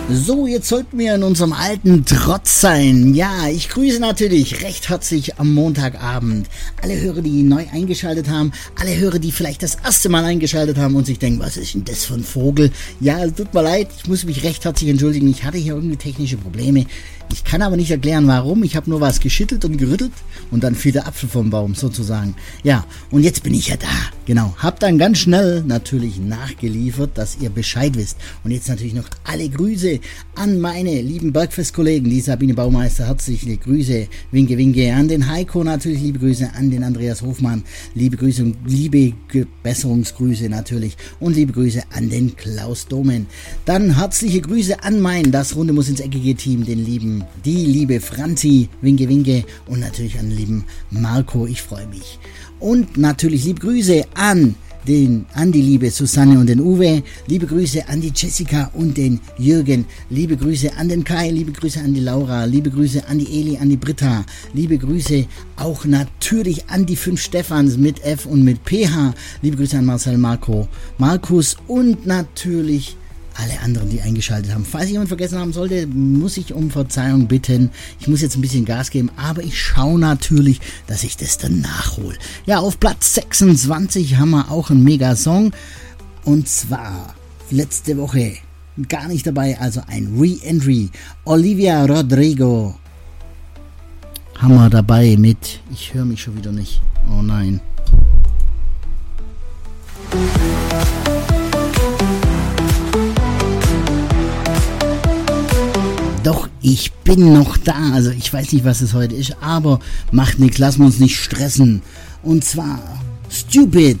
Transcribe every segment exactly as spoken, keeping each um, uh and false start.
So, jetzt sollten wir in unserem alten Trotz sein. Ja, ich grüße natürlich recht herzlich am Montagabend alle Hörer, die neu eingeschaltet haben, alle Hörer, die vielleicht das erste Mal eingeschaltet haben und sich denken, was ist denn das für ein Vogel? Ja, es tut mir leid, ich muss mich recht herzlich entschuldigen, ich hatte hier irgendwie technische Probleme. Ich kann aber nicht erklären, warum. Ich habe nur was geschüttelt und gerüttelt und dann fiel der Apfel vom Baum sozusagen. Ja, und jetzt bin ich ja da. Genau, hab dann ganz schnell natürlich nachgeliefert, dass ihr Bescheid wisst. Und jetzt natürlich noch alle Grüße an meine lieben Bergfest-Kollegen, die Sabine Baumeister, herzliche Grüße, winke, winke. An den Heiko natürlich liebe Grüße, an den Andreas Hofmann, liebe Grüße und liebe Besserungsgrüße natürlich und liebe Grüße an den Klaus Domen. Dann herzliche Grüße an mein Das Runde muss ins Eckige Team, den lieben die liebe Franzi, winke, winke und natürlich an den lieben Marco, ich freue mich. Und natürlich liebe Grüße an den, an die liebe Susanne und den Uwe, liebe Grüße an die Jessica und den Jürgen, liebe Grüße an den Kai, liebe Grüße an die Laura, liebe Grüße an die Eli, an die Britta, liebe Grüße auch natürlich an die fünf Stefans mit F und mit P H, liebe Grüße an Marcel, Marco, Markus und natürlich alle anderen, die eingeschaltet haben. Falls ich jemand vergessen haben sollte, muss ich um Verzeihung bitten. Ich muss jetzt ein bisschen Gas geben, aber ich schaue natürlich, dass ich das dann nachhole. Ja, auf Platz sechsundzwanzig haben wir auch einen Mega-Song. Und zwar letzte Woche gar nicht dabei, also ein Re-Entry. Olivia Rodrigo haben wir dabei mit, ich höre mich schon wieder nicht. Oh nein. Doch, ich bin noch da, also ich weiß nicht, was es heute ist, aber macht nichts, lassen wir uns nicht stressen. Und zwar, Stupid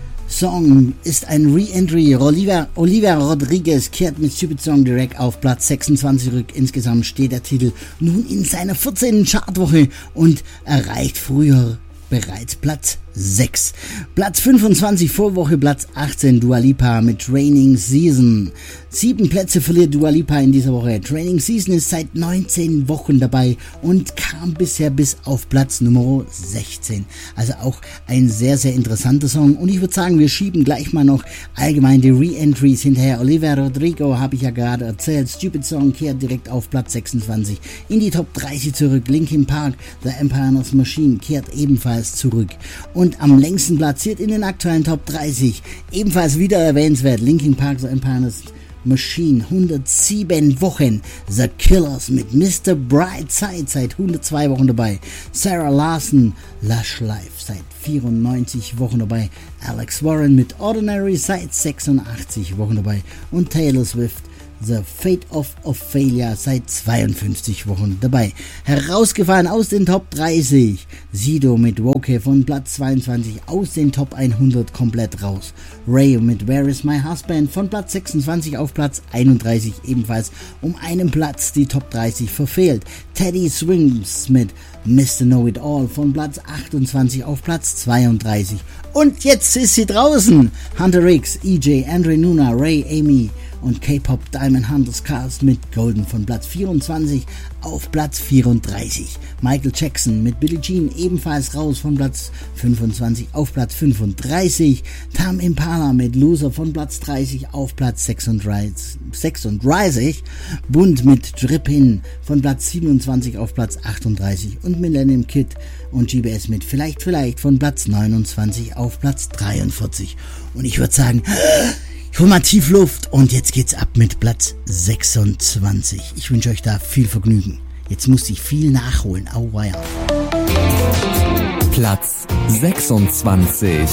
Song ist ein Re-Entry. Olivia, Olivia Rodriguez kehrt mit Stupid Song direkt auf Platz sechsundzwanzig zurück. Insgesamt steht der Titel nun in seiner vierzehnten Chartwoche und erreicht früher bereits Platz sechs. Platz fünfundzwanzig, Vorwoche Platz achtzehn, Dua Lipa mit Training Season. Sieben Plätze verliert Dua Lipa in dieser Woche. Training Season ist seit neunzehn Wochen dabei und kam bisher bis auf Platz Nummer sechzehn. Also auch ein sehr, sehr interessanter Song. Und ich würde sagen, wir schieben gleich mal noch allgemein die Re-Entries hinterher. Olivia Rodrigo, habe ich ja gerade erzählt. Stupid Song kehrt direkt auf Platz sechsundzwanzig in die Top dreißig zurück. Linkin Park, The Empire's Machine, kehrt ebenfalls zurück. Und am längsten platziert in den aktuellen Top dreißig, ebenfalls wieder erwähnenswert, Linkin Park, The Empire's Machine, hundertsieben Wochen. The Killers mit Mister Brightside seit hundertzwei Wochen dabei. Sarah Larson, Lush Life seit vierundneunzig Wochen dabei. Alex Warren mit Ordinary seit sechsundachtzig Wochen dabei. Und Taylor Swift, The Fate of Ophelia seit zweiundfünfzig Wochen dabei. Herausgefallen aus den Top dreißig. Sido mit Woke von Platz zweiundzwanzig aus den Top hundert komplett raus. Ray mit Where is my husband von Platz sechsundzwanzig auf Platz einunddreißig ebenfalls um einen Platz die Top dreißig verfehlt. Teddy Swims mit Mister Know It All von Platz achtundzwanzig auf Platz zweiunddreißig. Und jetzt ist sie draußen. Hunter Riggs, E J, Andre Nuna, Ray, Amy und K-Pop Diamond Hunters Cast mit Golden von Platz vierundzwanzig auf Platz vierunddreißig. Michael Jackson mit Billie Jean ebenfalls raus von Platz fünfundzwanzig auf Platz fünfunddreißig. Tame Impala mit Loser von Platz dreißig auf Platz sechsunddreißig. Bunt mit Drip In von Platz siebenundzwanzig auf Platz achtunddreißig. Und Millennium Kid und G B S mit Vielleicht Vielleicht von Platz neunundzwanzig auf Platz dreiundvierzig. Und ich würde sagen, ich hol mal tief Luft und jetzt geht's ab mit Platz sechsundzwanzig. Ich wünsche euch da viel Vergnügen. Jetzt muss ich viel nachholen. Auweia. Platz sechsundzwanzig.